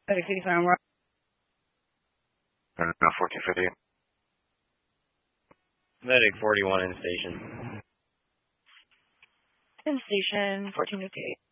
Medic 55 Rock. No, 1450. Medic 41 in station. In station 1458.